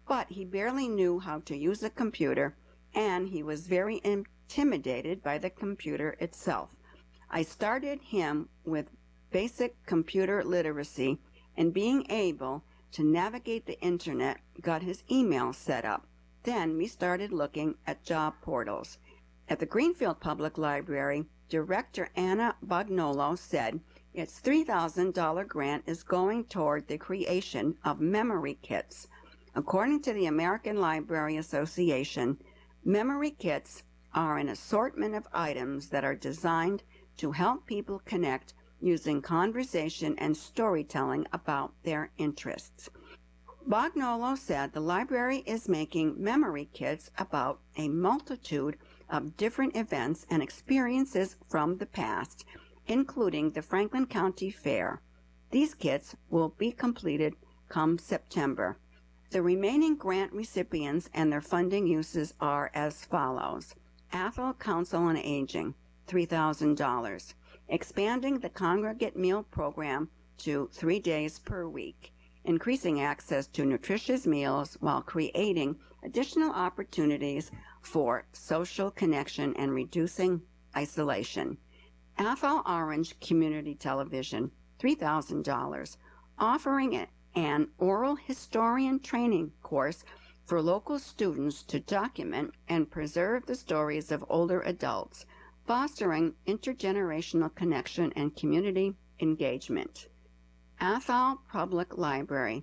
but he barely knew how to use a computer, and he was very intimidated by the computer itself. I started him with basic computer literacy, and being able to navigate the internet got his email set up. Then we started looking at job portals. At the Greenfield Public Library, Director Anna Bagnolo said its $3,000 grant is going toward the creation of memory kits. According to the American Library Association, memory kits are an assortment of items that are designed to help people connect using conversation and storytelling about their interests. Bagnolo said the library is making memory kits about a multitude of different events and experiences from the past, including the Franklin County Fair. These kits will be completed come September. The remaining grant recipients and their funding uses are as follows. Athol Council on Aging, $3,000. Expanding the congregate meal program to 3 days per week, increasing access to nutritious meals while creating additional opportunities for social connection and reducing isolation. Athol Orange Community Television, $3,000, offering an oral historian training course for local students to document and preserve the stories of older adults, fostering intergenerational connection and community engagement. Athol Public Library,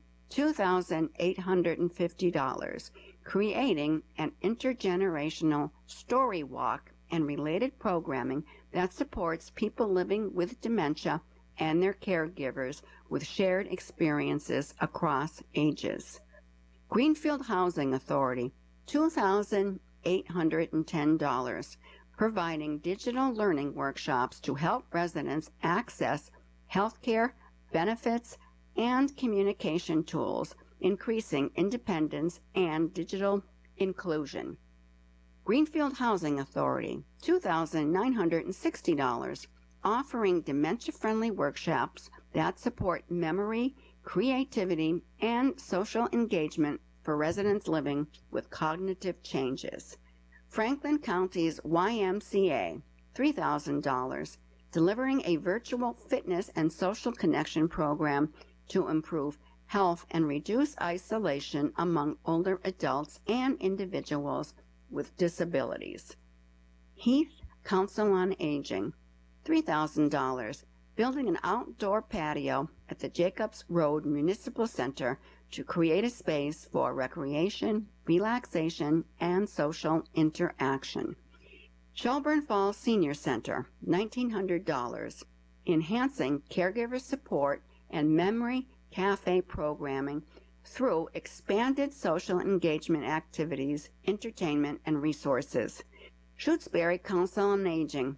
$2,850, creating an intergenerational story walk and related programming that supports people living with dementia and their caregivers with shared experiences across ages. Greenfield Housing Authority, $2,810, providing digital learning workshops to help residents access healthcare, benefits, and communication tools, increasing independence and digital inclusion. Greenfield Housing Authority, $2,960, offering dementia-friendly workshops that support memory, creativity, and social engagement for residents living with cognitive changes. Franklin County's YMCA, $3,000, delivering a virtual fitness and social connection program to improve health and reduce isolation among older adults and individuals with disabilities. Heath Council on Aging, $3,000, building an outdoor patio at the Jacobs Road Municipal Center to create a space for recreation, relaxation, and social interaction. Shelburne Falls Senior Center, $1,900, enhancing caregiver support and memory cafe programming through expanded social engagement activities, entertainment, and resources. Shutesbury Council on Aging,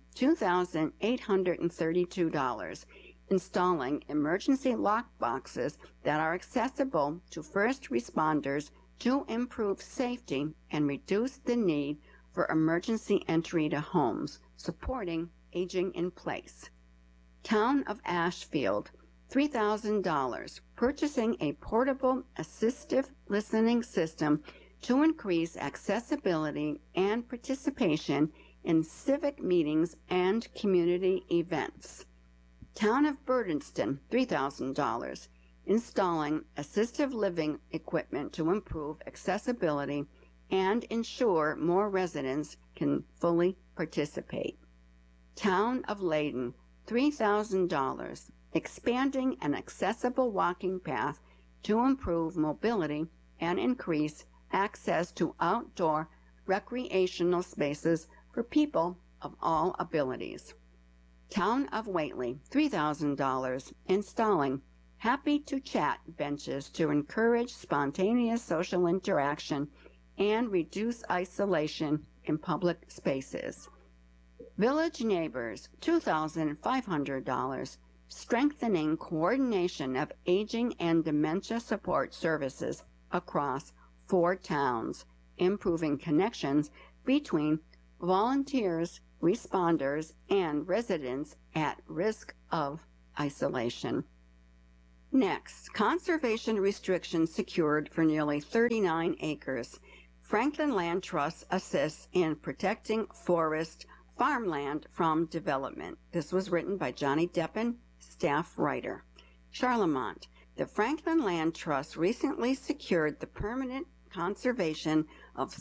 $2,832, installing emergency lock boxes that are accessible to first responders to improve safety and reduce the need for emergency entry to homes, supporting aging in place. Town of Ashfield, $3,000, purchasing a portable assistive listening system to increase accessibility and participation in civic meetings and community events. Town of Burdenston, $3,000, installing assistive living equipment to improve accessibility and ensure more residents can fully participate. Town of Layton, $3,000, expanding an accessible walking path to improve mobility and increase access to outdoor recreational spaces for people of all abilities. Town of Whately, $3,000, installing Happy to Chat benches to encourage spontaneous social interaction and reduce isolation in public spaces. Village Neighbors, $2,500, strengthening coordination of aging and dementia support services across 4 towns, improving connections between volunteers, responders, and residents at risk of isolation. Next, conservation restrictions secured for nearly 39 acres. Franklin Land Trust assists in protecting forest farmland from development. This was written by Johnny Deppen, staff writer. Charlemont. The Franklin Land Trust recently secured the permanent conservation of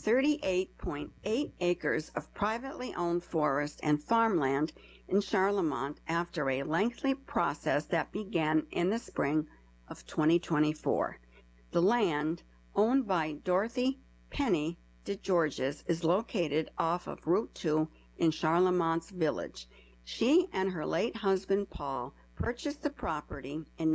38.8 acres of privately owned forest and farmland in Charlemont after a lengthy process that began in the spring of 2024. The land, owned by Dorothy Penny DeGeorges, is located off of Route 2 in Charlemont's village. She and her late husband Paul purchased the property in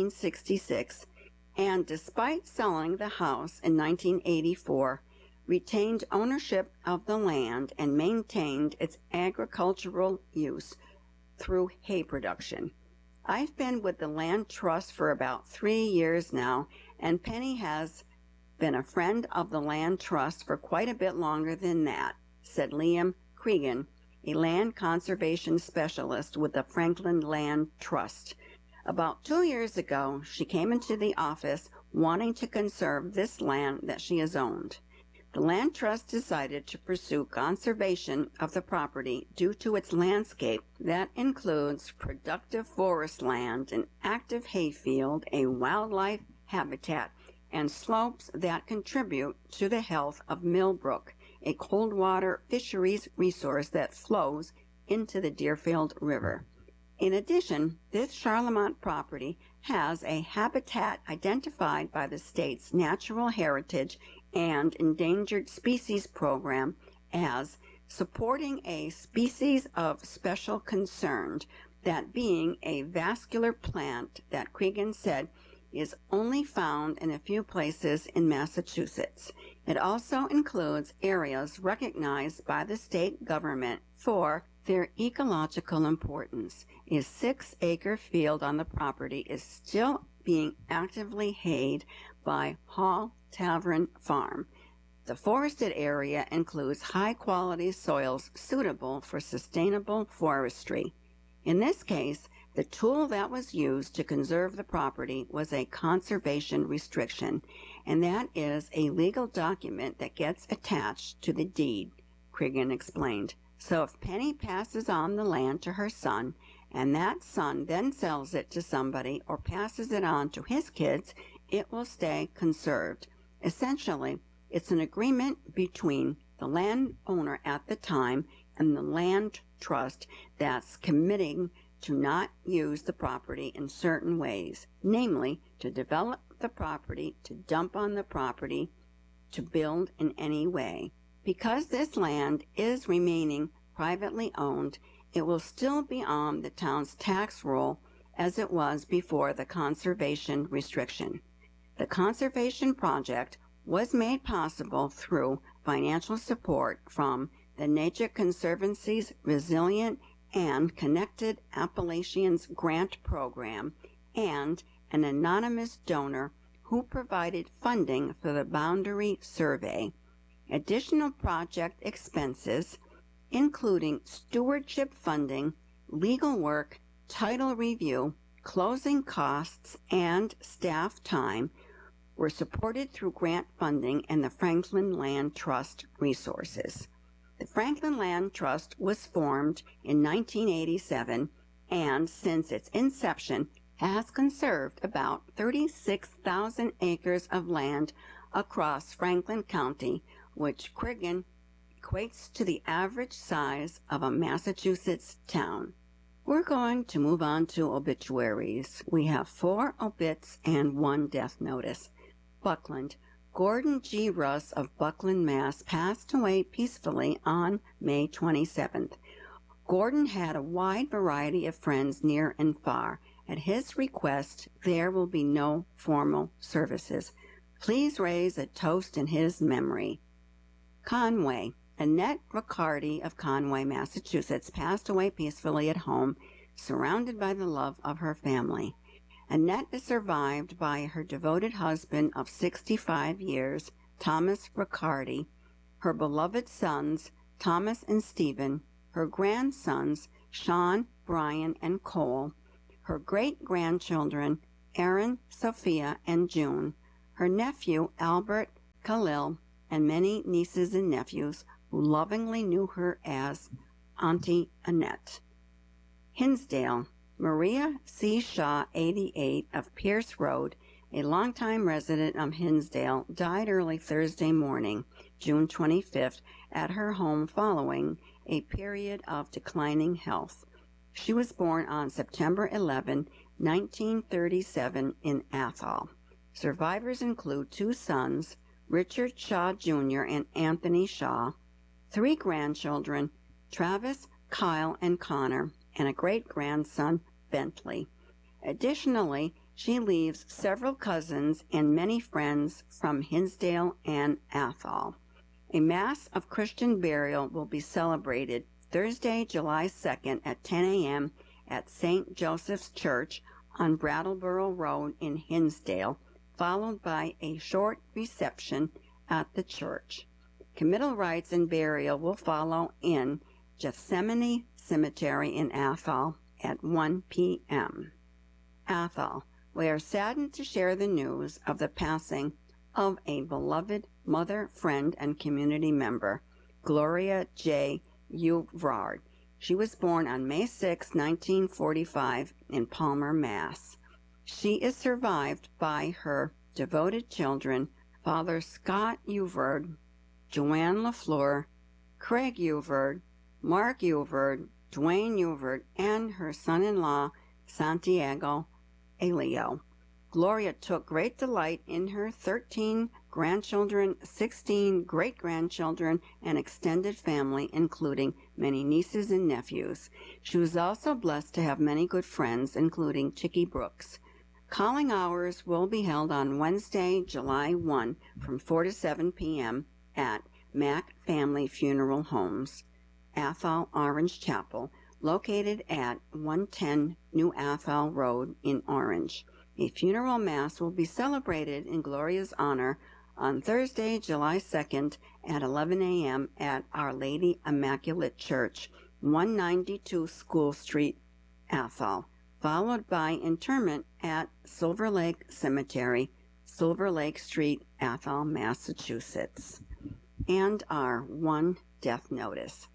1966 and, despite selling the house in 1984, retained ownership of the land and maintained its agricultural use through hay production. I've been with the Land Trust for about 3 years now, and Penny has been a friend of the Land Trust for quite a bit longer than that, said Liam Cregan, a land conservation specialist with the Franklin Land Trust. About 2 years ago, she came into the office wanting to conserve this land that she has owned. The Land Trust decided to pursue conservation of the property due to its landscape that includes productive forest land, an active hayfield, a wildlife habitat, and slopes that contribute to the health of Millbrook, a cold water fisheries resource that flows into the Deerfield River. In addition, this Charlemont property has a habitat identified by the state's Natural Heritage and Endangered Species Program as supporting a species of special concern, that being a vascular plant that Cregan said is only found in a few places in Massachusetts. It also includes areas recognized by the state government for their ecological importance. A 6-acre field on the property is still being actively hayed by Hall Tavern Farm. The forested area includes high-quality soils suitable for sustainable forestry. In this case, the tool that was used to conserve the property was a conservation restriction, and that is a legal document that gets attached to the deed, Cregan explained. So if Penny passes on the land to her son, and that son then sells it to somebody or passes it on to his kids, it will stay conserved. Essentially, it's an agreement between the landowner at the time and the land trust that's committing to not use the property in certain ways, namely to develop the property, to dump on the property, to build in any way. Because this land is remaining privately owned, it will still be on the town's tax roll as it was before the conservation restriction. The conservation project was made possible through financial support from the Nature Conservancy's Resilient and Connected Appalachians Grant Program and an anonymous donor who provided funding for the boundary survey. Additional project expenses, including stewardship funding, legal work, title review, closing costs, and staff time, were supported through grant funding and the Franklin Land Trust resources. The Franklin Land Trust was formed in 1987 and, since its inception, has conserved about 36,000 acres of land across Franklin County, which Cregan equates to the average size of a Massachusetts town. We're going to move on to obituaries. We have 4 obits and 1 death notice. Buckland. Gordon G. Russ of Buckland, Mass. passed away peacefully on May 27th. Gordon had a wide variety of friends near and far. At his request, there will be no formal services. Please raise a toast in his memory. Conway. Annette Riccardi of Conway, Massachusetts, passed away peacefully at home, surrounded by the love of her family. Annette is survived by her devoted husband of 65 years, Thomas Riccardi, her beloved sons, Thomas and Stephen, her grandsons, Sean, Brian, and Cole, her great-grandchildren, Aaron, Sophia, and June, her nephew Albert, Khalil, and many nieces and nephews who lovingly knew her as Auntie Annette. Hinsdale, Maria C. Shaw, 88, of Pierce Road, a longtime resident of Hinsdale, died early Thursday morning, June 25th, at her home following a period of declining health. She was born on September 11, 1937, in Athol. Survivors include 2 sons, Richard Shaw Jr. and Anthony Shaw, 3 grandchildren, Travis, Kyle, and Connor, and a great-grandson, Bentley. Additionally, she leaves several cousins and many friends from Hinsdale and Athol. A Mass of Christian burial will be celebrated Thursday, July 2nd at 10 a.m. at St. Joseph's Church on Brattleboro Road in Hinsdale, followed by a short reception at the church. Committal rites and burial will follow in Gethsemane Cemetery in Athol at 1 p.m. Athol, we are saddened to share the news of the passing of a beloved mother, friend, and community member, Gloria J. Uvrard. She was born on May 6, 1945, in Palmer, Mass. She is survived by her devoted children, Father Scott Uvrard, Joanne LaFleur, Craig Uvrard, Mark Uvrard, Dwayne Uvrard, and her son-in-law, Santiago Elio. Gloria took great delight in her 13 grandchildren, 16 great-grandchildren, and extended family, including many nieces and nephews. She was also blessed to have many good friends, including Chicky Brooks. Calling hours will be held on Wednesday, July 1, from 4 to 7 p.m. at Mack Family Funeral Homes, Athol Orange Chapel, located at 110 New Athol Road in Orange. A funeral mass will be celebrated in Gloria's honor on Thursday, July 2nd at 11 a.m. at Our Lady Immaculate Church, 192 School Street, Athol, followed by interment at Silver Lake Cemetery, Silver Lake Street, Athol, Massachusetts. And our one death notice.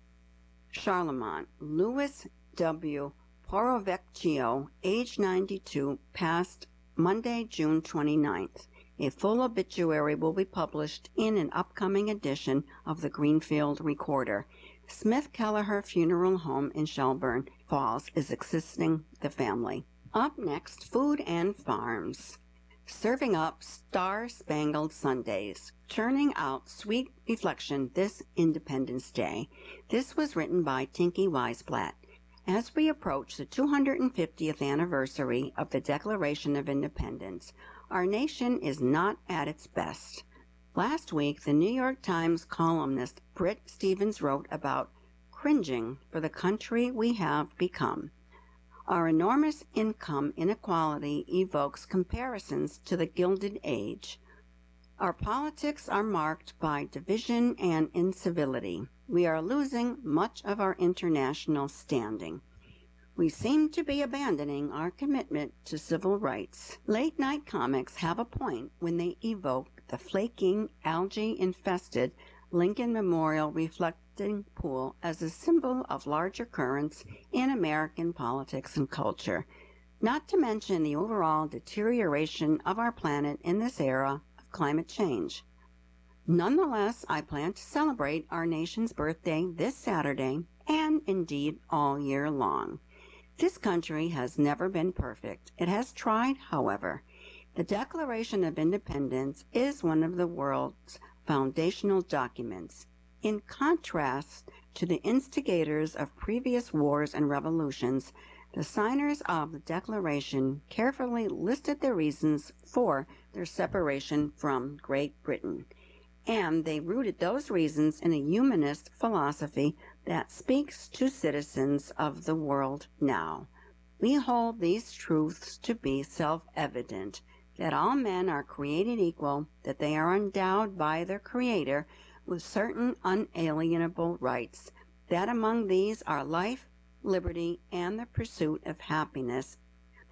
Charlemont, Louis W. Porovecchio, age 92, passed Monday, June 29th. A full obituary will be published in an upcoming edition of the Greenfield Recorder. Smith Kelleher Funeral Home in Shelburne Falls is assisting the family. Up next, food and farms. Serving up star-spangled Sundays, churning out sweet reflection this Independence Day. This was written by Tinky Weisblatt. As we approach the 250th anniversary of the Declaration of Independence, our nation is not at its best. Last week, the New York Times columnist Brit Stevens wrote about cringing for the country we have become. Our enormous income inequality evokes comparisons to the Gilded Age. Our politics are marked by division and incivility. We are losing much of our international standing. We seem to be abandoning our commitment to civil rights. Late-night comics have a point when they evoke the flaking, algae-infested Lincoln Memorial reflecting pool as a symbol of larger currents in American politics and culture, not to mention the overall deterioration of our planet in this era of climate change. Nonetheless, I plan to celebrate our nation's birthday this Saturday and indeed all year long. This country has never been perfect. It has tried, however. The Declaration of Independence is one of the world's foundational documents. In contrast to the instigators of previous wars and revolutions, the signers of the Declaration carefully listed the reasons for their separation from Great Britain, and they rooted those reasons in a humanist philosophy that speaks to citizens of the world now. We hold these truths to be self-evident, that all men are created equal, that they are endowed by their Creator with certain unalienable rights, that among these are life, liberty, and the pursuit of happiness,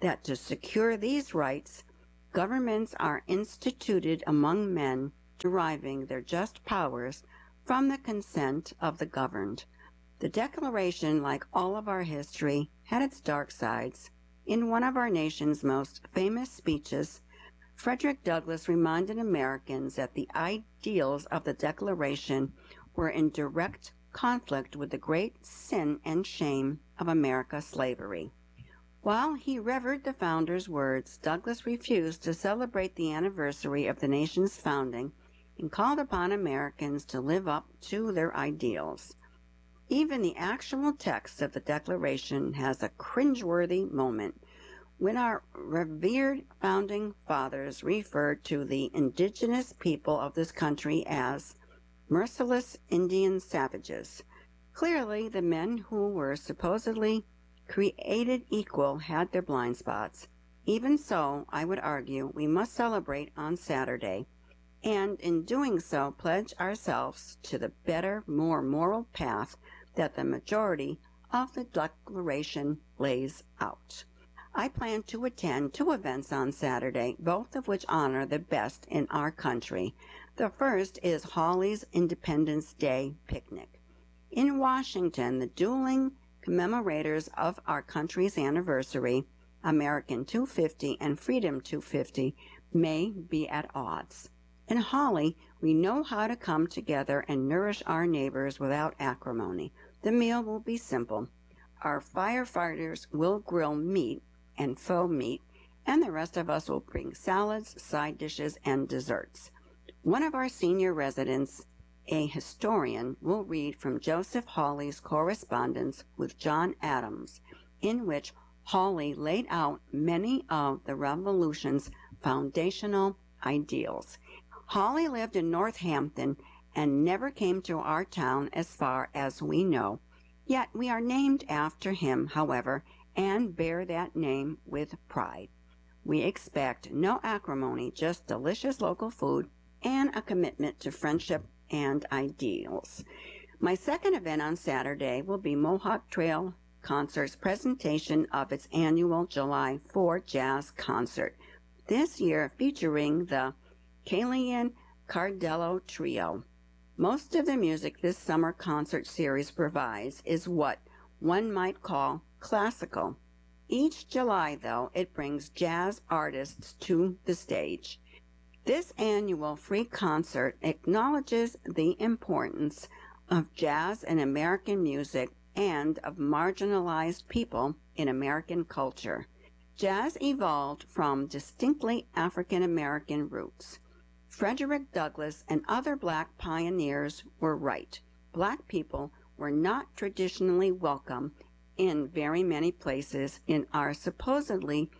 that to secure these rights, governments are instituted among men deriving their just powers from the consent of the governed. The Declaration, like all of our history, had its dark sides. In one of our nation's most famous speeches, Frederick Douglass reminded Americans that the ideals of the Declaration were in direct conflict with the great sin and shame of America's slavery. While he revered the founders' words, Douglass refused to celebrate the anniversary of the nation's founding and called upon Americans to live up to their ideals. Even the actual text of the Declaration has a cringeworthy moment when our revered founding fathers referred to the indigenous people of this country as merciless Indian savages. Clearly, the men who were supposedly created equal had their blind spots. Even so, I would argue we must celebrate on Saturday, and in doing so pledge ourselves to the better, more moral path that the majority of the Declaration lays out. I plan to attend 2 events on Saturday, both of which honor the best in our country. The first is Hawley's Independence Day Picnic. In Washington, the dueling commemorators of our country's anniversary, American 250 and Freedom 250, may be at odds. In Hawley, we know how to come together and nourish our neighbors without acrimony. The meal will be simple. Our firefighters will grill meat and faux meat, and the rest of us will bring salads, side dishes, and desserts. One of our senior residents, a historian, will read from Joseph Hawley's correspondence with John Adams, in which Hawley laid out many of the Revolution's foundational ideals. Hawley lived in Northampton and never came to our town as far as we know. Yet we are named after him, however, and bear that name with pride. We expect no acrimony, just delicious local food and a commitment to friendship and ideals. My second event on Saturday will be Mohawk Trail Concert's presentation of its annual July 4 Jazz Concert, this year featuring the Kalian Cardello Trio. Most of the music this summer concert series provides is what one might call classical. Each July, though, it brings jazz artists to the stage. This annual free concert acknowledges the importance of jazz in American music and of marginalized people in American culture. Jazz evolved from distinctly African American roots. Frederick Douglass and other black pioneers were right. Black people were not traditionally welcome in very many places in our supposedly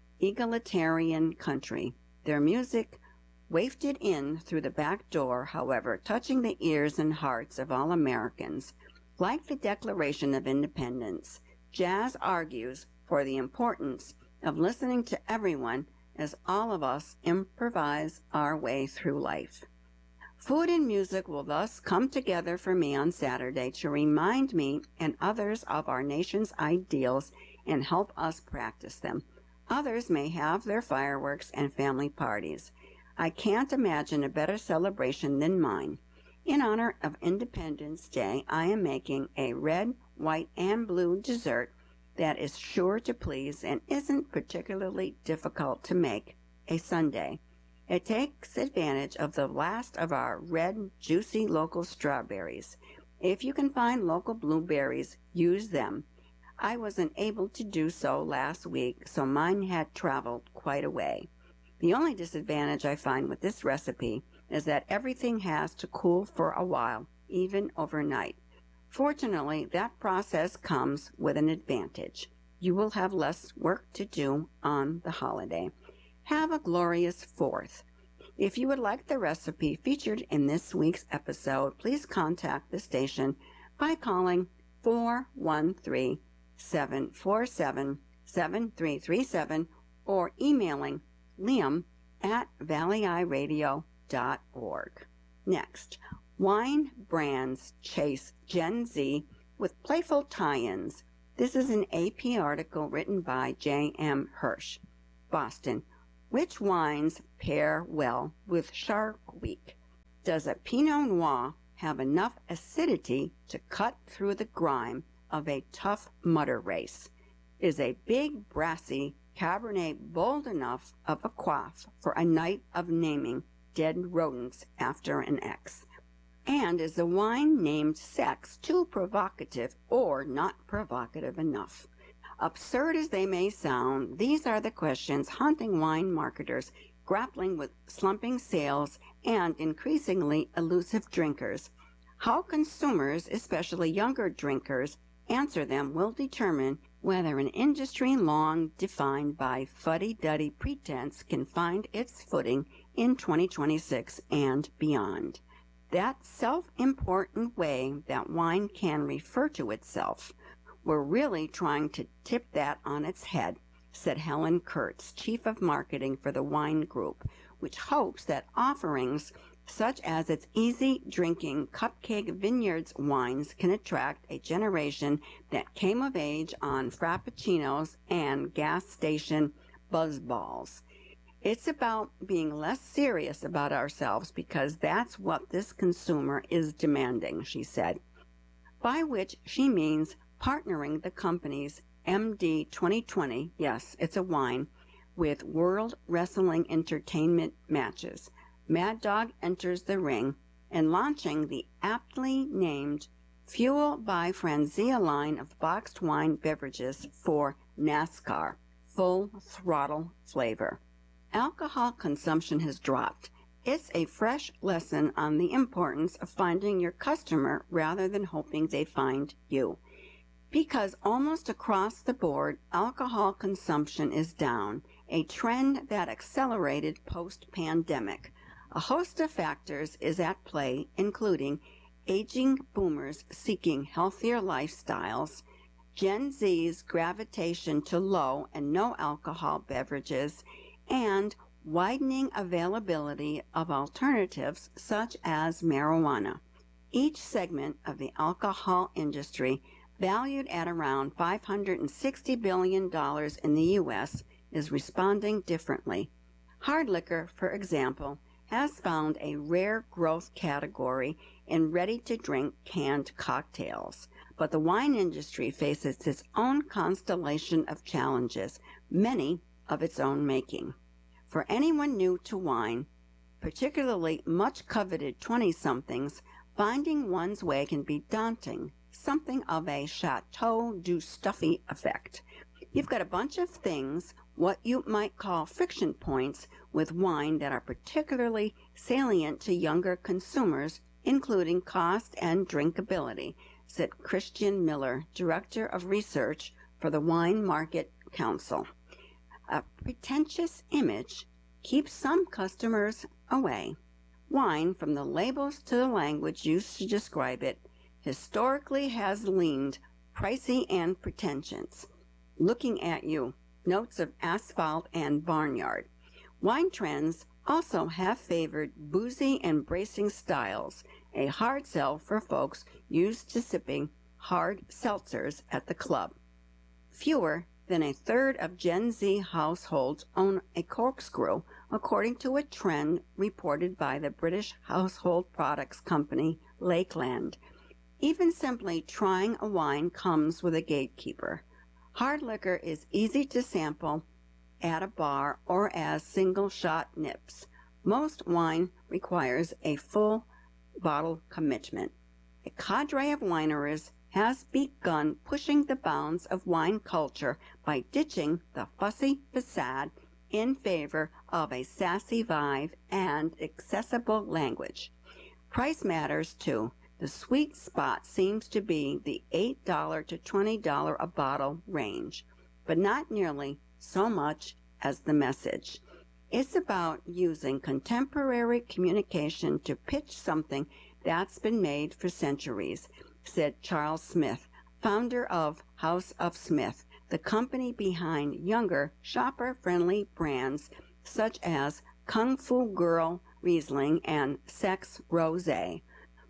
egalitarian country. Their music wafted in through the back door, however, touching the ears and hearts of all Americans. Like the Declaration of Independence, jazz argues for the importance of listening to everyone as all of us improvise our way through life. Food and music will thus come together for me on Saturday to remind me and others of our nation's ideals and help us practice them. Others may have their fireworks and family parties. I can't imagine a better celebration than mine. In honor of Independence Day, I am making a red, white, and blue dessert that is sure to please and isn't particularly difficult to make, a sundae. It takes advantage of the last of our red, juicy local strawberries. If you can find local blueberries, use them. I wasn't able to do so last week, so mine had traveled quite a way. The only disadvantage I find with this recipe is that everything has to cool for a while, even overnight. Fortunately, that process comes with an advantage. You will have less work to do on the holiday. Have a glorious 4th. If you would like the recipe featured in this week's episode, please contact the station by calling 413-747-7337 or emailing liam@valleyiradio.org. Next, wine brands chase Gen Z with playful tie-ins. This is an AP article written by J.M. Hirsch. Boston. Which wines pair well with Shark Week? Does a Pinot Noir have enough acidity to cut through the grime of a tough mutter race? Is a big, brassy Cabernet bold enough of a quaff for a night of naming dead rodents after an X? And is the wine named Sex too provocative or not provocative enough? Absurd as they may sound, these are the questions haunting wine marketers grappling with slumping sales and increasingly elusive drinkers. How consumers, especially younger drinkers, answer them will determine whether an industry long defined by fuddy-duddy pretense can find its footing in 2026 and beyond. That self-important way that wine can refer to itself, we're really trying to tip that on its head, said Helen Kurtz, Chief of Marketing for the Wine Group, which hopes that offerings such as its easy-drinking Cupcake Vineyards wines can attract a generation that came of age on Frappuccinos and gas station buzzballs. It's about being less serious about ourselves because that's what this consumer is demanding, she said, by which she means partnering the company's MD 2020, yes, it's a wine, with World Wrestling Entertainment matches. Mad Dog enters the ring and launching the aptly named Fuel by Franzia line of boxed wine beverages for NASCAR, full throttle flavor. Alcohol consumption has dropped. It's a fresh lesson on the importance of finding your customer rather than hoping they find you. Because almost across the board, alcohol consumption is down, a trend that accelerated post-pandemic. A host of factors is at play, including aging boomers seeking healthier lifestyles, Gen Z's gravitation to low and no alcohol beverages, and widening availability of alternatives such as marijuana. Each segment of the alcohol industry, valued at around $560 billion in the U.S., is responding differently. Hard liquor, for example, has found a rare growth category in ready-to-drink canned cocktails. But the wine industry faces its own constellation of challenges, many of its own making. For anyone new to wine, particularly much coveted 20-somethings, finding one's way can be daunting, something of a Chateau du Stuffy effect. You've got a bunch of things, what you might call friction points, with wine that are particularly salient to younger consumers, including cost and drinkability, said Christian Miller, Director of Research for the Wine Market Council. A pretentious image keeps some customers away. Wine, from the labels to the language used to describe it, historically has leaned pricey and pretentious. Looking at you, notes of asphalt and barnyard. Wine trends also have favored boozy and bracing styles, a hard sell for folks used to sipping hard seltzers at the club. Fewer than a third of Gen Z households own a corkscrew, according to a trend reported by the British household products company Lakeland. Even simply trying a wine comes with a gatekeeper. Hard liquor is easy to sample at a bar or as single-shot nips. Most wine requires a full bottle commitment. A cadre of wineries has begun pushing the bounds of wine culture by ditching the fussy facade in favor of a sassy vibe and accessible language. Price matters too. The sweet spot seems to be the $8 to $20 a bottle range, but not nearly so much as the message. It's about using contemporary communication to pitch something that's been made for centuries, said Charles Smith, founder of House of Smith, the company behind younger, shopper-friendly brands such as Kung Fu Girl Riesling and Sex Rosé.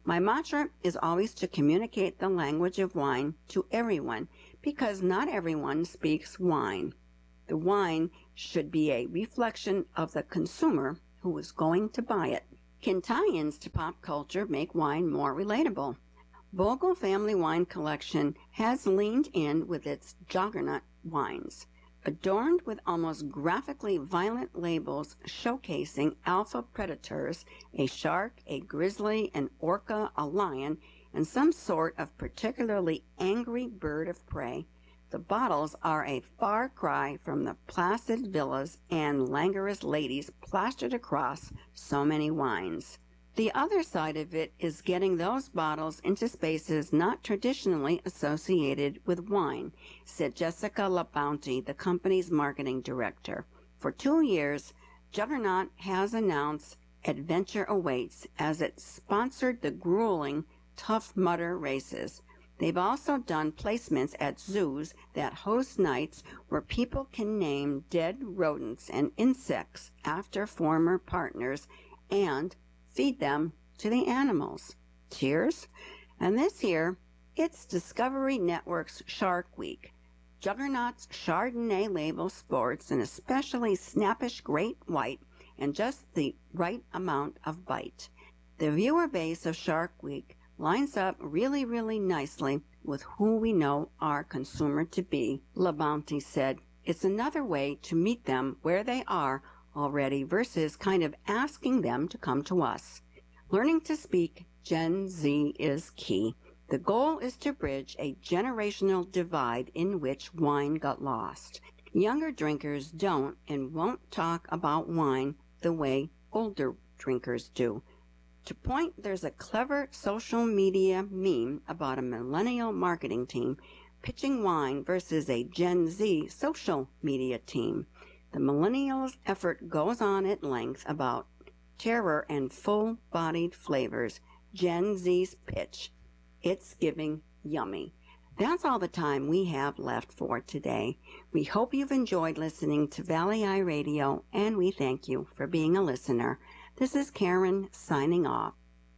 My mantra is always to communicate the language of wine to everyone because not everyone speaks wine. The wine should be a reflection of the consumer who is going to buy it. Can tie-ins to pop culture make wine more relatable? Vogel Family Wine Collection has leaned in with its juggernaut wines. Adorned with almost graphically violent labels showcasing alpha predators, a shark, a grizzly, an orca, a lion, and some sort of particularly angry bird of prey, the bottles are a far cry from the placid villas and languorous ladies plastered across so many wines. The other side of it is getting those bottles into spaces not traditionally associated with wine, said Jessica LaBounty, the company's marketing director. For 2 years, Juggernaut has announced Adventure Awaits as it sponsored the grueling Tough Mudder races. They've also done placements at zoos that host nights where people can name dead rodents and insects after former partners and feed them to the animals. Cheers! And this year, it's Discovery Network's Shark Week. Juggernaut's Chardonnay label sports an especially snappish great white and just the right amount of bite. The viewer base of Shark Week lines up really, really nicely with who we know our consumer to be, LaBounty said. It's another way to meet them where they are already versus kind of asking them to come to us. Learning to speak Gen Z is key. The goal is to bridge a generational divide in which wine got lost. Younger drinkers don't and won't talk about wine the way older drinkers do. To point, there's a clever social media meme about a millennial marketing team pitching wine versus a Gen Z social media team. The millennials' effort goes on at length about terror and full-bodied flavors. Gen Z's pitch, it's giving yummy. That's all the time we have left for today. We hope you've enjoyed listening to Valley Eye Radio, and we thank you for being a listener. This is Karen signing off.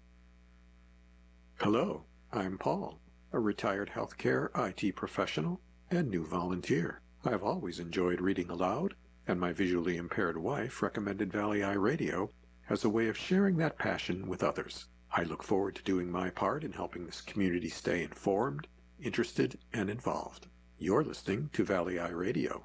Hello, I'm Paul, a retired healthcare IT professional and new volunteer. I've always enjoyed reading aloud, and my visually impaired wife recommended Valley Eye Radio as a way of sharing that passion with others. I look forward to doing my part in helping this community stay informed, interested, and involved. You're listening to Valley Eye Radio.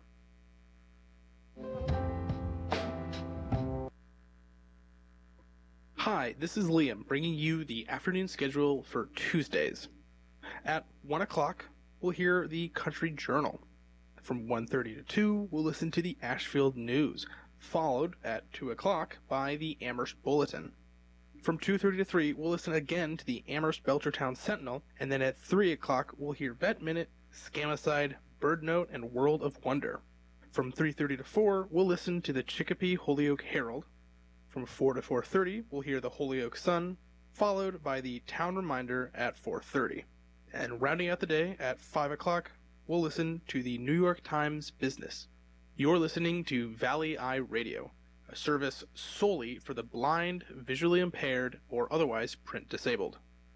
Hi, this is Liam bringing you the afternoon schedule for Tuesdays. At 1 o'clock, we'll hear the Country Journal. From 1:30 to 2, we'll listen to the Ashfield News, followed at 2 o'clock by the Amherst Bulletin. From 2:30 to 3, we'll listen again to the Amherst Belchertown Sentinel, and then at 3 o'clock, we'll hear Vet Minute, Scamicide, Bird Note, and World of Wonder. From 3:30 to 4, we'll listen to the Chicopee Holyoke Herald. From 4 to 4:30, we'll hear the Holyoke Sun, followed by the Town Reminder at 4:30. And rounding out the day at 5 o'clock, we'll listen to the New York Times Business. You're listening to Valley Eye Radio, a service solely for the blind, visually impaired, or otherwise print disabled.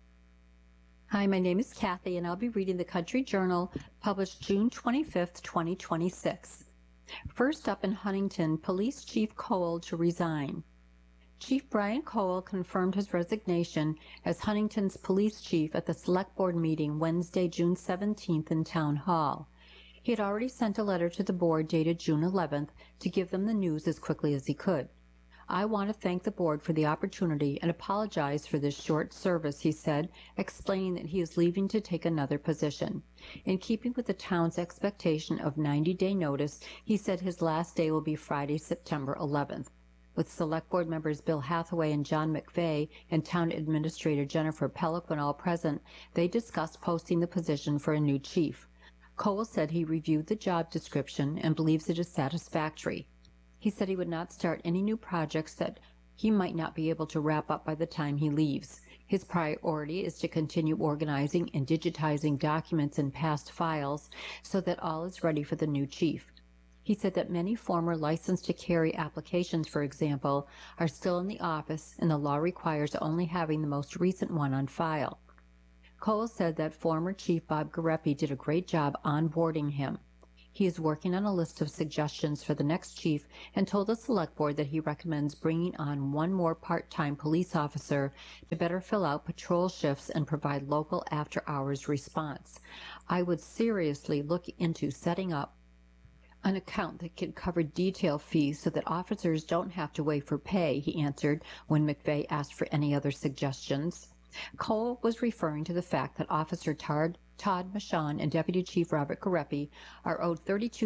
Hi, my name is Kathy, and I'll be reading the Country Journal, published June 25th, 2026. First up in Huntington, Police Chief Cole to resign. Chief Brian Cole confirmed his resignation as Huntington's police chief at the Select Board meeting Wednesday, June 17th in Town Hall. He had already sent a letter to the board dated June 11th to give them the news as quickly as he could. I want to thank the board for the opportunity and apologize for this short service, he said, explaining that he is leaving to take another position. In keeping with the town's expectation of 90-day notice, he said his last day will be Friday, September 11th. With Select Board members Bill Hathaway and John McVeigh and Town Administrator Jennifer Peliquin all present, they discussed posting the position for a new chief. Cole said he reviewed the job description and believes it is satisfactory. He said he would not start any new projects that he might not be able to wrap up by the time he leaves. His priority is to continue organizing and digitizing documents and past files so that all is ready for the new chief. He said that many former license to carry applications, for example, are still in the office, and the law requires only having the most recent one on file. Cole said that former Chief Bob Garepi did a great job onboarding him. He is working on a list of suggestions for the next chief and told the Select Board that he recommends bringing on one more part-time police officer to better fill out patrol shifts and provide local after-hours response. I would seriously look into setting up an account that could cover detail fees so that officers don't have to wait for pay, he answered when McVeigh asked for any other suggestions. Cole was referring to the fact that Officer Todd Michon and Deputy Chief Robert Garepi are owed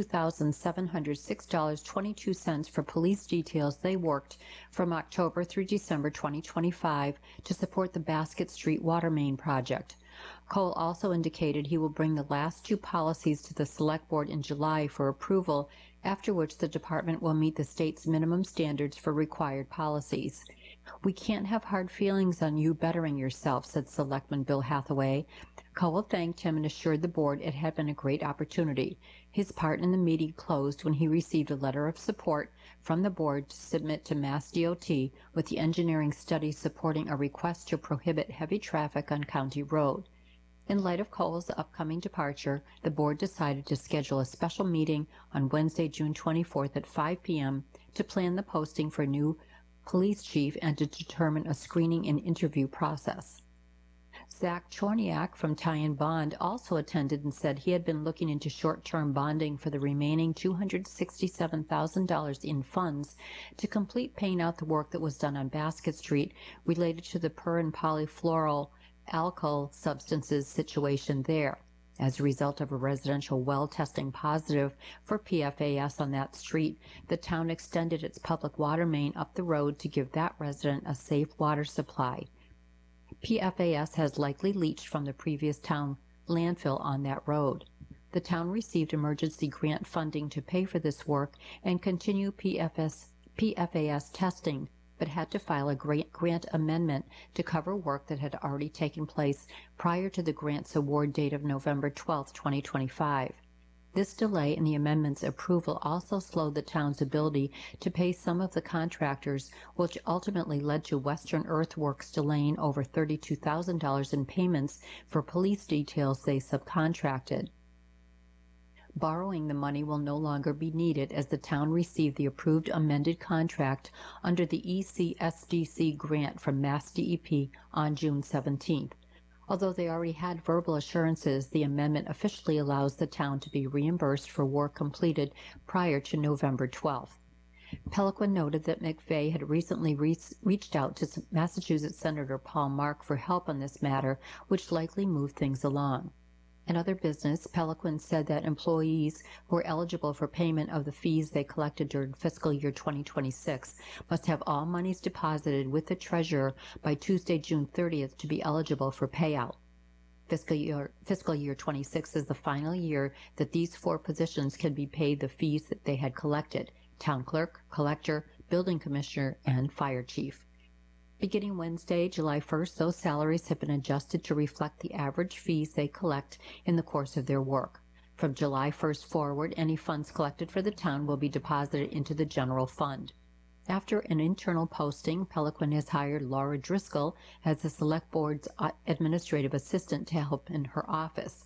$32,706.22 for police details they worked from October through December 2025 to support the Basket Street water main project. Cole also indicated he will bring the last two policies to the Select Board in July for approval, after which the department will meet the state's minimum standards for required policies. "We can't have hard feelings on you bettering yourself," said Selectman Bill Hathaway. Cole thanked him and assured the board it had been a great opportunity. His part in the meeting closed when he received a letter of support from the board to submit to Mass DOT with the engineering study supporting a request to prohibit heavy traffic on County Road. In light of Cole's upcoming departure, the board decided to schedule a special meeting on Wednesday, June 24th at 5 p.m. to plan the posting for a new police chief and to determine a screening and interview process. Zach Chorniak from Ty and Bond also attended and said he had been looking into short-term bonding for the remaining $267,000 in funds to complete paying out the work that was done on Basket Street related to the per and polyfluoral alkyl substances situation there. As a result of a residential well testing positive for PFAS on that street, the town extended its public water main up the road to give that resident a safe water supply. PFAS has likely leached from the previous town landfill on that road. The town received emergency grant funding to pay for this work and continue PFAS testing, but had to file a grant amendment to cover work that had already taken place prior to the grant's award date of November 12, 2025. This delay in the amendment's approval also slowed the town's ability to pay some of the contractors, which ultimately led to Western Earthworks delaying over $32,000 in payments for police details they subcontracted. Borrowing the money will no longer be needed as the town received the approved amended contract under the ECSDC grant from Mass DEP on June 17th. Although they already had verbal assurances, the amendment officially allows the town to be reimbursed for work completed prior to November 12th. Peliquin noted that McVeigh had recently reached out to Massachusetts Senator Paul Mark for help on this matter, which likely moved things along. In other business, Peliquin said that employees who are eligible for payment of the fees they collected during fiscal year 2026 must have all monies deposited with the treasurer by Tuesday, June 30th to be eligible for payout. Fiscal year 26 is the final year that these four positions can be paid the fees that they had collected: town clerk, collector, building commissioner, and fire chief. Beginning Wednesday, July 1st, those salaries have been adjusted to reflect the average fees they collect in the course of their work. From July 1st forward, any funds collected for the town will be deposited into the general fund. After an internal posting, Peliquin has hired Laura Driscoll as the Select Board's administrative assistant to help in her office.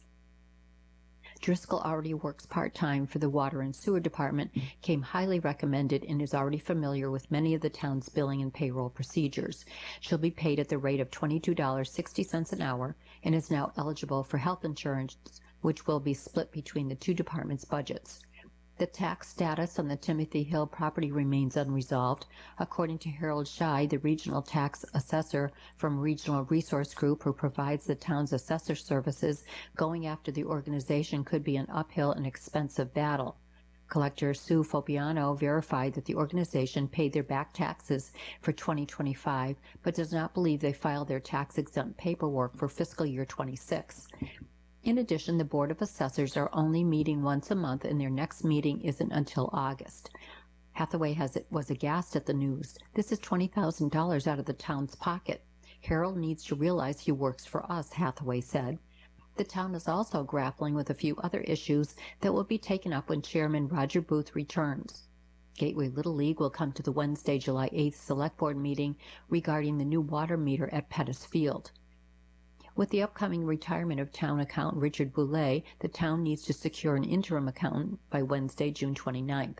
Driscoll already works part-time for the Water and Sewer Department, came highly recommended, and is already familiar with many of the town's billing and payroll procedures. She'll be paid at the rate of $22.60 an hour and is now eligible for health insurance, which will be split between the two departments' budgets. The tax status on the Timothy Hill property remains unresolved. According to Harold Scheid, the regional tax assessor from Regional Resource Group who provides the town's assessor services, going after the organization could be an uphill and expensive battle. Collector Sue Fopiano verified that the organization paid their back taxes for 2025, but does not believe they filed their tax-exempt paperwork for fiscal year 26. In addition, the Board of Assessors are only meeting once a month, and their next meeting isn't until August. Hathaway was aghast at the news. This is $20,000 out of the town's pocket. Harold needs to realize he works for us, Hathaway said. The town is also grappling with a few other issues that will be taken up when Chairman Roger Booth returns. Gateway Little League will come to the Wednesday, July 8th Select Board meeting regarding the new water meter at Pettis Field. With the upcoming retirement of town accountant Richard Boulay, the town needs to secure an interim accountant by Wednesday, June 29th.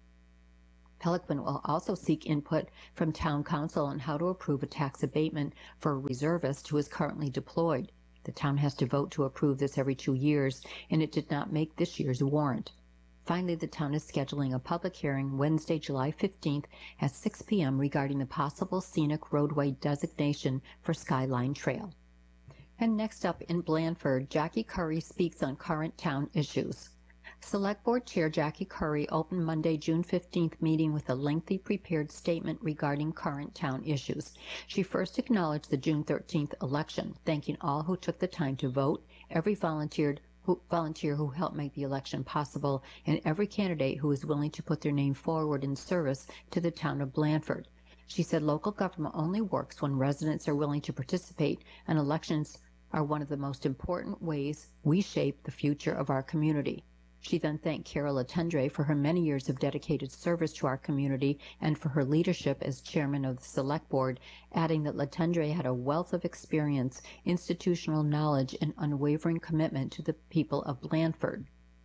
Pelican will also seek input from town council on how to approve a tax abatement for a reservist who is currently deployed. The town has to vote to approve this every 2 years, and it did not make this year's warrant. Finally, the town is scheduling a public hearing Wednesday, July 15th at 6 p.m. regarding the possible scenic roadway designation for Skyline Trail. And next up in Blandford, Jackie Curry speaks on current town issues. Select Board Chair Jackie Curry opened Monday, June 15th meeting with a lengthy prepared statement regarding current town issues. She first acknowledged the June 13th election, thanking all who took the time to vote, every volunteer who helped make the election possible, and every candidate who was willing to put their name forward in service to the town of Blandford. She said local government only works when residents are willing to participate, and elections are one of the most important ways we shape the future of our community. She then thanked Carol Latendre for her many years of dedicated service to our community and for her leadership as chairman of the Select Board, adding that Latendre had a wealth of experience, institutional knowledge, and unwavering commitment to the people of Blandford.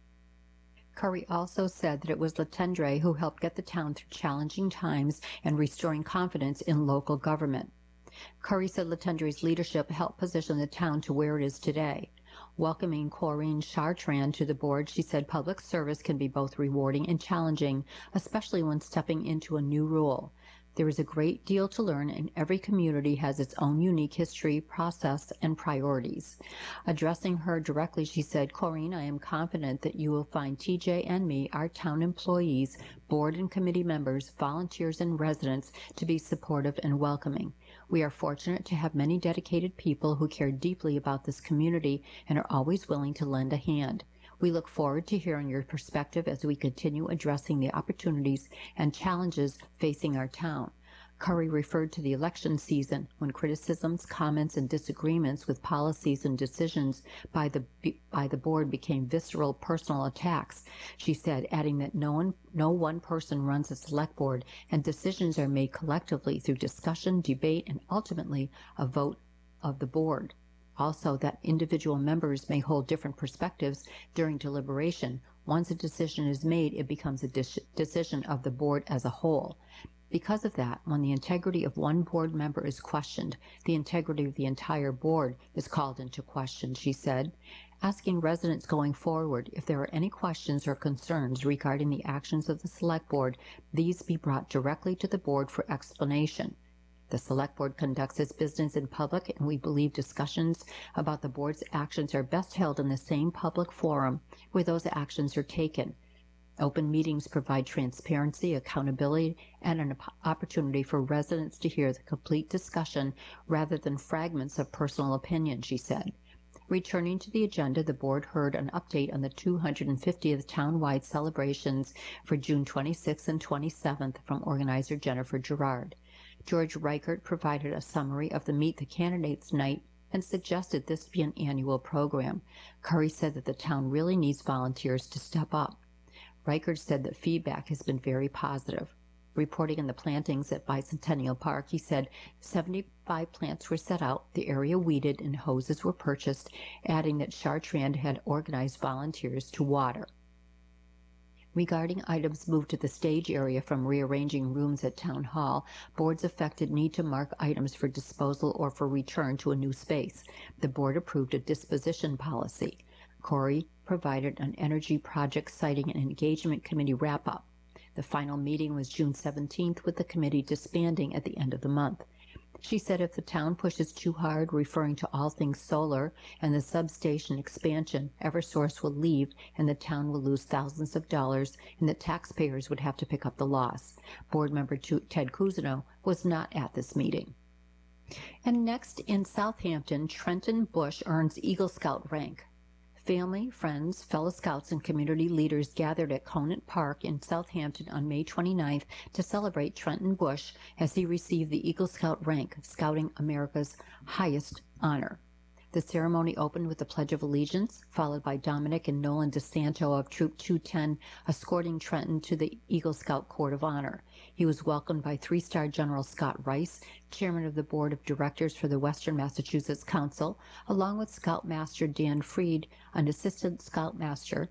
Curry also said that it was Latendre who helped get the town through challenging times and restoring confidence in local government. Curry said Latendre's leadership helped position the town to where it is today. Welcoming Corinne Chartrand to the board, she said public service can be both rewarding and challenging, especially when stepping into a new role. There is a great deal to learn, and every community has its own unique history, process, and priorities. Addressing her directly, she said, Corinne, I am confident that you will find TJ and me, our town employees, board and committee members, volunteers, and residents to be supportive and welcoming. We are fortunate to have many dedicated people who care deeply about this community and are always willing to lend a hand. We look forward to hearing your perspective as we continue addressing the opportunities and challenges facing our town. Curry referred to the election season when criticisms, comments, and disagreements with policies and decisions by the board became visceral personal attacks. She said, adding that no one person runs a select board and decisions are made collectively through discussion, debate, and ultimately a vote of the board. Also, that individual members may hold different perspectives during deliberation. Once a decision is made, it becomes a decision of the board as a whole. Because of that, when the integrity of one board member is questioned, the integrity of the entire board is called into question, she said. Asking residents going forward if there are any questions or concerns regarding the actions of the Select Board, these be brought directly to the board for explanation. The Select Board conducts its business in public, and we believe discussions about the board's actions are best held in the same public forum where those actions are taken. Open meetings provide transparency, accountability, and an opportunity for residents to hear the complete discussion rather than fragments of personal opinion, she said. Returning to the agenda, the board heard an update on the 250th town-wide celebrations for June 26th and 27th from organizer Jennifer Gerard. George Reichert provided a summary of the Meet the Candidates night and suggested this be an annual program. Curry said that the town really needs volunteers to step up. Reichert said that feedback has been very positive. Reporting on the plantings at Bicentennial Park, he said 75 plants were set out, the area weeded, and hoses were purchased, adding that Chartrand had organized volunteers to water. Regarding items moved to the stage area from rearranging rooms at Town Hall, boards affected need to mark items for disposal or for return to a new space. The board approved a disposition policy. Corey provided an energy project siting and engagement committee wrap-up. The final meeting was June 17th, with the committee disbanding at the end of the month. She said if the town pushes too hard, referring to all things solar and the substation expansion, Eversource will leave and the town will lose thousands of dollars and the taxpayers would have to pick up the loss. Board member Ted Cousineau was not at this meeting. And next in Southampton, Trenton Bush earns Eagle Scout rank. Family, friends, fellow scouts, and community leaders gathered at Conant Park in Southampton on May 29th to celebrate Trenton Bush as he received the Eagle Scout rank, Scouting America's highest honor. The ceremony opened with the Pledge of Allegiance, followed by Dominic and Nolan DeSanto of Troop 210 escorting Trenton to the Eagle Scout Court of Honor. He was welcomed by 3-star General Scott Rice, chairman of the Board of Directors for the Western Massachusetts Council, along with Scoutmaster Dan Freed and Assistant Scoutmaster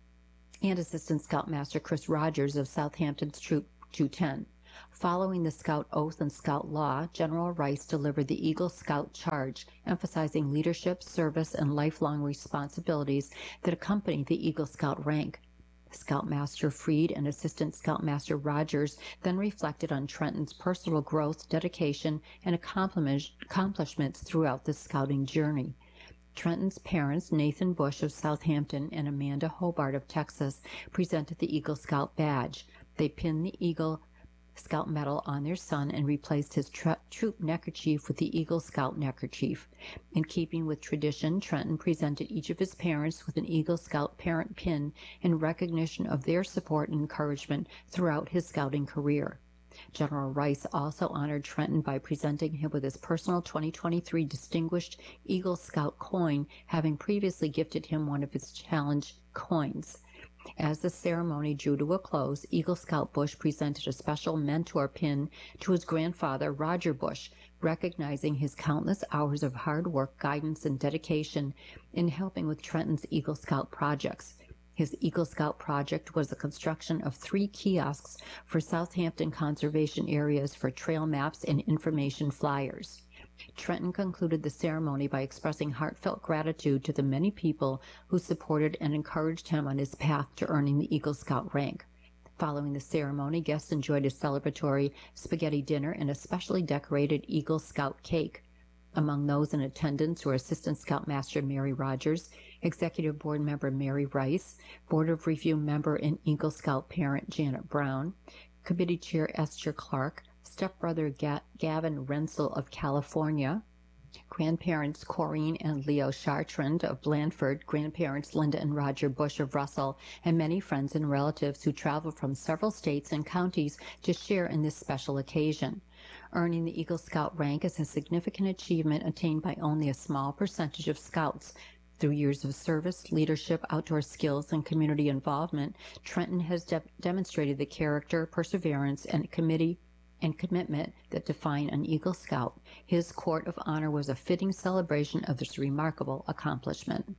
Chris Rogers of Southampton's Troop 210. Following the Scout Oath and Scout Law, General Rice delivered the Eagle Scout Charge, emphasizing leadership, service, and lifelong responsibilities that accompany the Eagle Scout rank. Scoutmaster Freed and Assistant Scoutmaster Rogers then reflected on Trenton's personal growth, dedication, and accomplishments throughout the scouting journey. Trenton's parents, Nathan Bush of Southampton and Amanda Hobart of Texas, presented the Eagle Scout badge. They pinned the Eagle Scout medal on their son and replaced his troop neckerchief with the Eagle Scout neckerchief. In keeping with tradition, Trenton presented each of his parents with an Eagle Scout parent pin in recognition of their support and encouragement throughout his scouting career. General Rice also honored Trenton by presenting him with his personal 2023 Distinguished Eagle Scout coin, having previously gifted him one of his challenge coins. As the ceremony drew to a close, Eagle Scout Bush presented a special mentor pin to his grandfather, Roger Bush, recognizing his countless hours of hard work, guidance, and dedication in helping with Trenton's Eagle Scout projects. His Eagle Scout project was the construction of 3 kiosks for Southampton conservation areas for trail maps and information flyers. Trenton concluded the ceremony by expressing heartfelt gratitude to the many people who supported and encouraged him on his path to earning the Eagle Scout rank. Following the ceremony, guests enjoyed a celebratory spaghetti dinner and a specially decorated Eagle Scout cake. Among those in attendance were Assistant Scoutmaster Mary Rogers, Executive Board Member Mary Rice, Board of Review Member and Eagle Scout parent Janet Brown, Committee Chair Esther Clark, stepbrother Gavin Rensel of California, grandparents Corrine and Leo Chartrand of Blandford, grandparents Linda and Roger Bush of Russell, and many friends and relatives who traveled from several states and counties to share in this special occasion. Earning the Eagle Scout rank is a significant achievement attained by only a small percentage of Scouts. Through years of service, leadership, outdoor skills, and community involvement, Trenton has demonstrated the character, perseverance, and commitment that define an Eagle Scout. His Court of Honor was a fitting celebration of this remarkable accomplishment.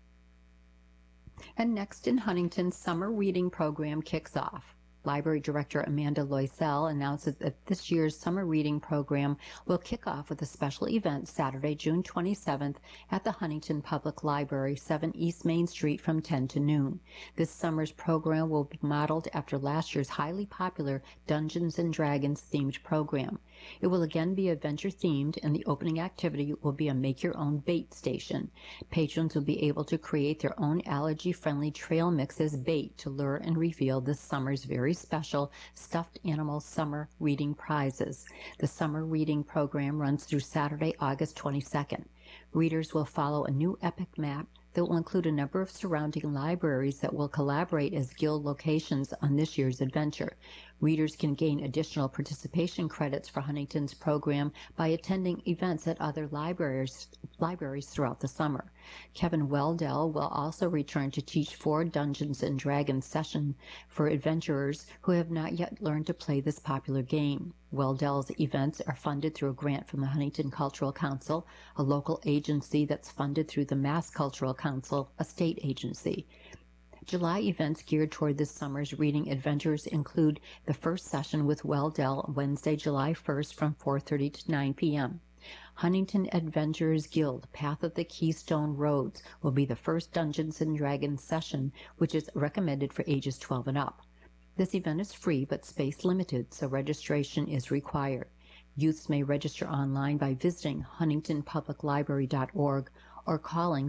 And next in Huntington, summer reading program kicks off. Library Director Amanda Loisel announces that this year's summer reading program will kick off with a special event Saturday, June 27th at the Huntington Public Library, 7 East Main Street from 10 to noon. This summer's program will be modeled after last year's highly popular Dungeons & Dragons themed program. It will again be adventure-themed, and the opening activity will be a make-your-own bait station. Patrons will be able to create their own allergy-friendly trail mix as bait to lure and reveal this summer's very special stuffed animal summer reading prizes. The summer reading program runs through Saturday, August 22nd. Readers will follow a new epic map that will include a number of surrounding libraries that will collaborate as guild locations on this year's adventure. Readers can gain additional participation credits for Huntington's program by attending events at other libraries throughout the summer. Kevin Weldell will also return to teach 4 Dungeons & Dragons sessions for adventurers who have not yet learned to play this popular game. Weldell's events are funded through a grant from the Huntington Cultural Council, a local agency that's funded through the Mass Cultural Council, a state agency. July events geared toward this summer's reading adventures include the first session with Weldell Wednesday, July 1st from 4:30 to 9 p.m. Huntington Adventurers Guild, Path of the Keystone Roads, will be the first Dungeons & Dragons session, which is recommended for ages 12 and up. This event is free but space limited, so registration is required. Youths may register online by visiting huntingtonpubliclibrary.org or calling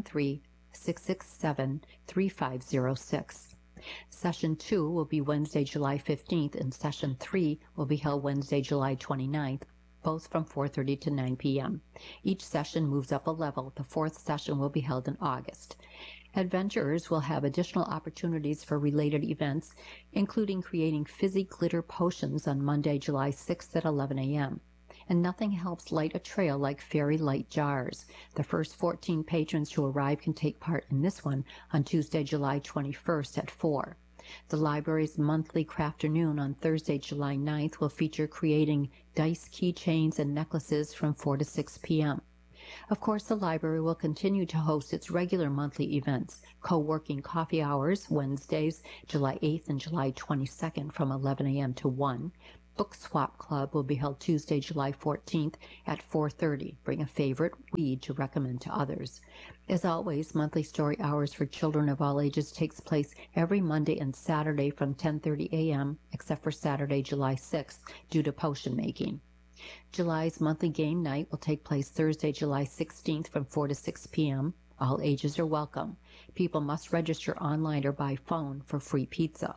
413-667-3506. Session 2 will be Wednesday, July 15th, and Session 3 will be held Wednesday, July 29th, both from 4:30 to 9 p.m. Each session moves up a level. The 4th session will be held in August. Adventurers will have additional opportunities for related events, including creating fizzy glitter potions on Monday, July 6th at 11 a.m. and nothing helps light a trail like fairy light jars. The first 14 patrons who arrive can take part in this one on Tuesday, July 21st at 4. The library's monthly Crafternoon on Thursday, July 9th will feature creating dice keychains and necklaces from 4 to 6 p.m. Of course, the library will continue to host its regular monthly events, co-working coffee hours, Wednesdays, July 8th and July 22nd from 11 a.m. to 1. Book Swap Club will be held Tuesday, July 14th at 4:30. Bring a favorite read to recommend to others. As always, monthly story hours for children of all ages takes place every Monday and Saturday from 10:30 a.m., except for Saturday, July 6th, due to potion making. July's monthly game night will take place Thursday, July 16th from 4 to 6 p.m. All ages are welcome. People must register online or by phone for free pizza.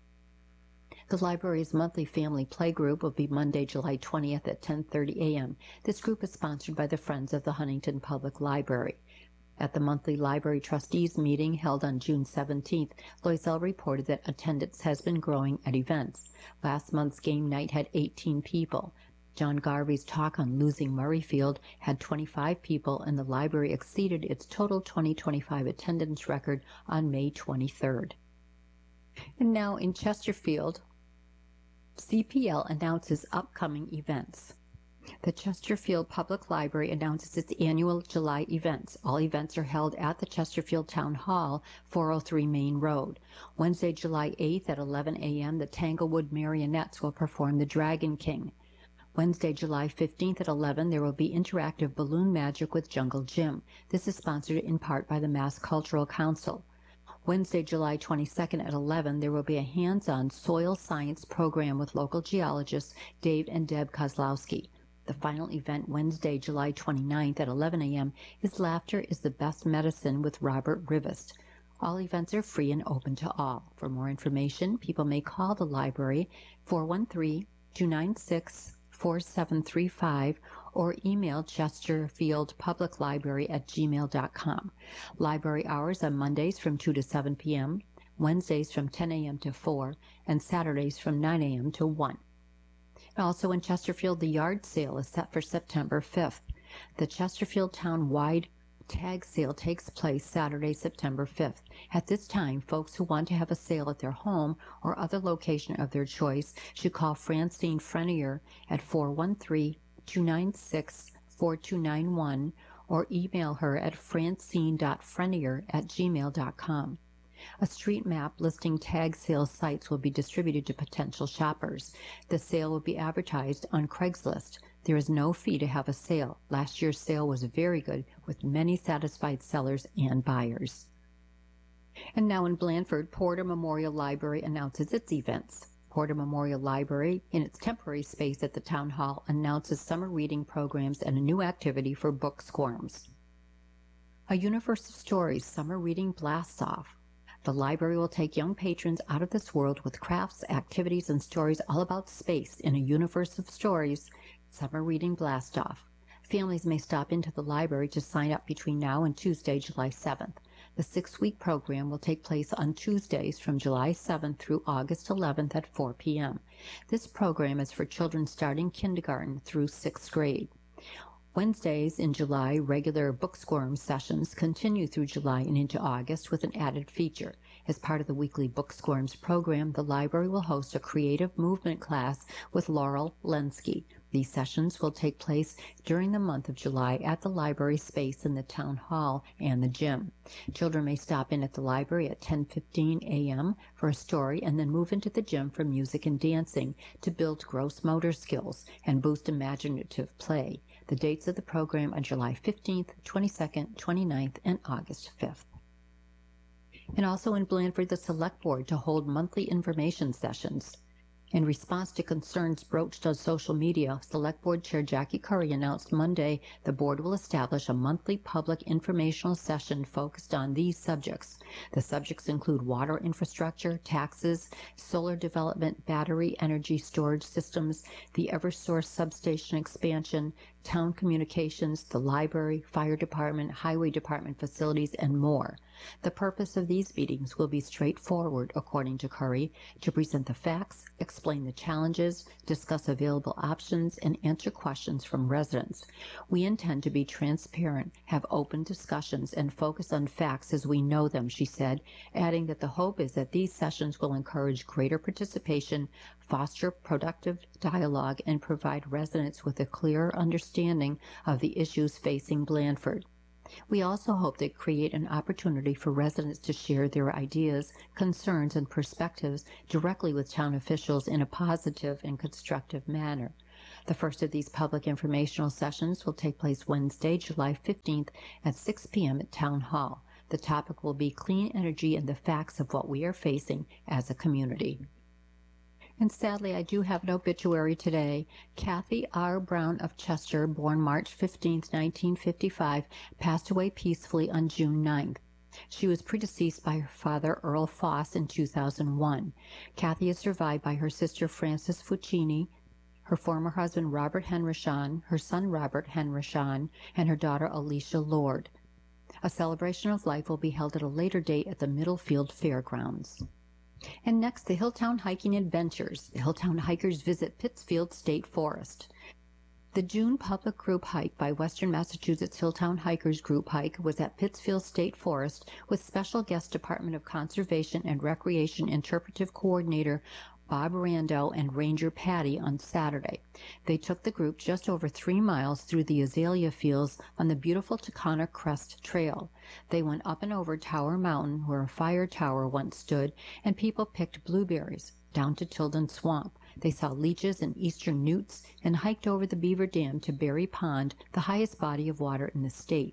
The library's monthly family playgroup will be Monday, July 20th at 10:30 a.m. This group is sponsored by the Friends of the Huntington Public Library. At the monthly library trustees meeting held on June 17th, Loisel reported that attendance has been growing at events. Last month's game night had 18 people. John Garvey's talk on losing Murrayfield had 25 people, and the library exceeded its total 2025 attendance record on May 23rd. And now in Chesterfield, CPL announces upcoming events. The Chesterfield Public Library announces its annual July events. All events are held at the Chesterfield Town Hall, 403 Main Road. Wednesday, July 8th at 11 a.m., the Tanglewood Marionettes will perform The Dragon King. Wednesday, July 15th at 11, there will be interactive balloon magic with Jungle Jim. This is sponsored in part by the Mass Cultural Council. Wednesday, July 22nd at 11, there will be a hands-on soil science program with local geologists Dave and Deb Kozlowski. The final event, Wednesday, July 29th at 11 a.m., is Laughter is the Best Medicine with Robert Rivest. All events are free and open to all. For more information, people may call the library 413-296-4735 or email chesterfieldpubliclibrary@gmail.com. Library hours on Mondays from 2 to 7 p.m., Wednesdays from 10 a.m. to 4, and Saturdays from 9 a.m. to 1. Also in Chesterfield, the yard sale is set for September 5th. The Chesterfield Town-wide tag sale takes place Saturday, September 5th. At this time, folks who want to have a sale at their home or other location of their choice should call Francine Frenier at 413-296-4291 or email her at francine.frenier@gmail.com. A street map listing tag sale sites will be distributed to potential shoppers. The sale will be advertised on Craigslist. There is no fee to have a sale. Last year's sale was very good, with many satisfied sellers and buyers. And now in Blandford, Porter Memorial Library announces its events. Porter Memorial Library, in its temporary space at the Town Hall, announces summer reading programs and a new activity for book squirms. A Universe of Stories summer reading blasts off. The library will take young patrons out of this world with crafts, activities, and stories all about space in a universe of stories. Summer reading blast off. Families may stop into the library to sign up between now and Tuesday, July 7th. The 6-week program will take place on Tuesdays from July 7th through August 11th at 4 p.m. This program is for children starting kindergarten through 6th grade. Wednesdays in July, regular Book Squirm sessions continue through July and into August with an added feature. As part of the weekly Book Squirms program, the library will host a creative movement class with Laurel Lenski. These sessions will take place during the month of July at the library space in the town hall and the gym. Children may stop in at the library at 10:15 a.m. for a story and then move into the gym for music and dancing to build gross motor skills and boost imaginative play. The dates of the program are July 15th, 22nd, 29th, and August 5th. And also in Blandford, the Select Board to hold monthly information sessions. In response to concerns broached on social media, Select Board Chair Jackie Curry announced Monday the board will establish a monthly public informational session focused on these subjects. The subjects include water infrastructure, taxes, solar development, battery energy storage systems, the Eversource substation expansion, town communications, the library, fire department, highway department facilities, and more. The purpose of these meetings will be straightforward, according to Curry, to present the facts, explain the challenges, discuss available options, and answer questions from residents. We intend to be transparent, have open discussions, and focus on facts as we know them, she said, adding that the hope is that these sessions will encourage greater participation, foster productive dialogue, and provide residents with a clearer understanding of the issues facing Blandford. We also hope they create an opportunity for residents to share their ideas, concerns, and perspectives directly with town officials in a positive and constructive manner. The first of these public informational sessions will take place Wednesday, July 15th at 6 p.m. at Town Hall. The topic will be clean energy and the facts of what we are facing as a community. And sadly, I do have an obituary today. Kathy R. Brown of Chester, born March 15, 1955, passed away peacefully on June 9th. She was predeceased by her father, Earl Foss, in 2001. Kathy is survived by her sister, Frances Fucini, her former husband, Robert Henrichon, her son, Robert Henrichon, and her daughter, Alicia Lord. A celebration of life will be held at a later date at the Middlefield Fairgrounds. And next, the Hilltown Hiking Adventures. The Hilltown hikers visit Pittsfield State Forest. The June public group hike by Western Massachusetts Hilltown Hikers Group Hike was at Pittsfield State Forest with special guest Department of Conservation and Recreation Interpretive Coordinator Bob Rando and Ranger Patty on Saturday. They took the group just over 3 miles through the azalea fields on the beautiful Tacona Crest Trail. They went up and over Tower Mountain, where a fire tower once stood, and people picked blueberries, down to Tilden Swamp. They saw leeches and eastern newts and hiked over the Beaver Dam to Berry Pond, the highest body of water in the state.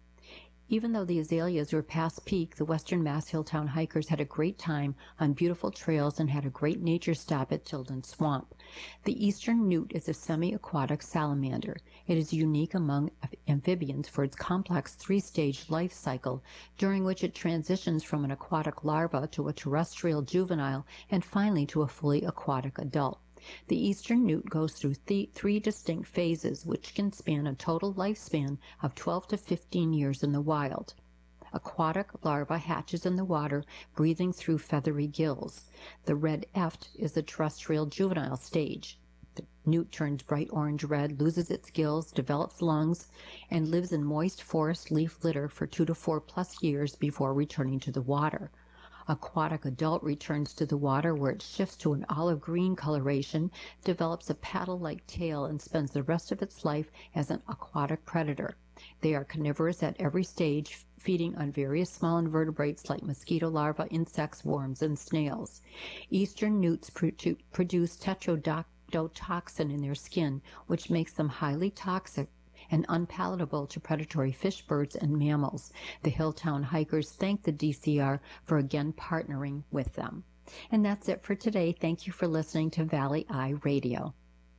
Even though the azaleas were past peak, the Western Mass Hilltown hikers had a great time on beautiful trails and had a great nature stop at Tilden Swamp. The eastern newt is a semi-aquatic salamander. It is unique among amphibians for its complex 3-stage life cycle, during which it transitions from an aquatic larva to a terrestrial juvenile and finally to a fully aquatic adult. The eastern newt goes through 3 distinct phases, which can span a total lifespan of 12 to 15 years in the wild. Aquatic larva hatches in the water, breathing through feathery gills. The red eft is the terrestrial juvenile stage. The newt turns bright orange-red, loses its gills, develops lungs, and lives in moist forest leaf litter for 2 to 4 plus years before returning to the water. Aquatic adult returns to the water where it shifts to an olive green coloration, develops a paddle-like tail, and spends the rest of its life as an aquatic predator. They are carnivorous at every stage, feeding on various small invertebrates like mosquito larvae, insects, worms, and snails. Eastern newts produce tetrodotoxin in their skin, which makes them highly toxic and unpalatable to predatory fish, birds, and mammals. The Hilltown hikers thank the DCR for again partnering with them. And that's it for today. Thank you for listening to Valley Eye Radio.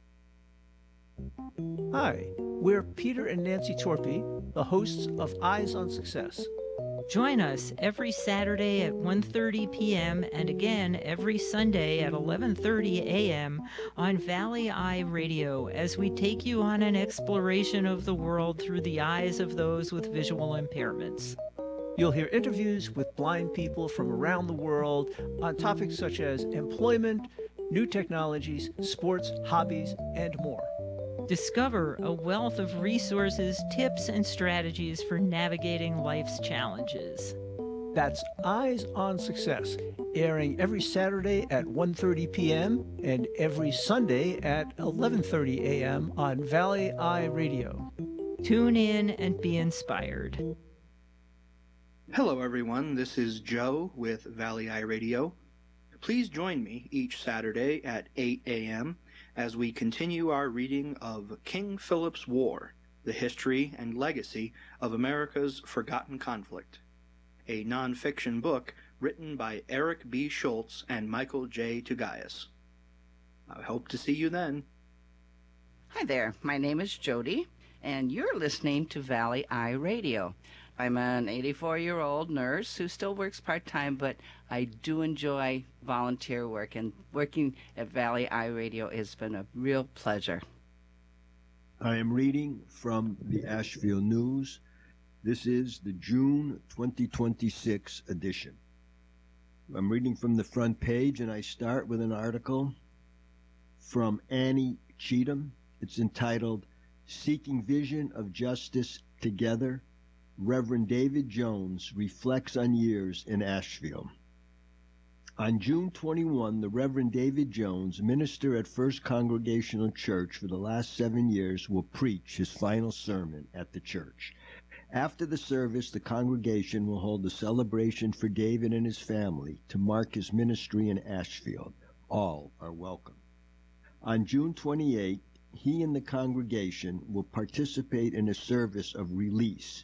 Hi, we're Peter and Nancy Torpy, the hosts of Eyes on Success. Join us every Saturday at 1:30 p.m. and again every Sunday at 11:30 a.m. on Valley Eye Radio as we take you on an exploration of the world through the eyes of those with visual impairments. You'll hear interviews with blind people from around the world on topics such as employment, new technologies, sports, hobbies, and more. Discover a wealth of resources, tips, and strategies for navigating life's challenges. That's Eyes on Success, airing every Saturday at 1:30 p.m. and every Sunday at 11:30 a.m. on Valley Eye Radio. Tune in and be inspired. Hello, everyone. This is Joe with Valley Eye Radio. Please join me each Saturday at 8 a.m. as we continue our reading of King Philip's War, the history and legacy of America's forgotten conflict, a nonfiction book written by Eric B. Schultz and Michael J. Tugayas. I hope to see you then. Hi there, my name is Jody, and you're listening to Valley Eye Radio. I'm an 84-year-old nurse who still works part-time, but I do enjoy volunteer work, and working at Valley Eye Radio has been a real pleasure. I am reading from the Ashfield News. This is the June 2026 edition. I'm reading from the front page, and I start with an article from Annie Cheatham. It's entitled, Seeking Vision of Justice Together. Reverend David Jones reflects on years in Ashfield. On June 21, the Reverend David Jones, minister at First Congregational Church for the last 7 years, will preach his final sermon at the church. After the service, the congregation will hold a celebration for David and his family to mark his ministry in Ashfield. All are welcome. On June 28, he and the congregation will participate in a service of release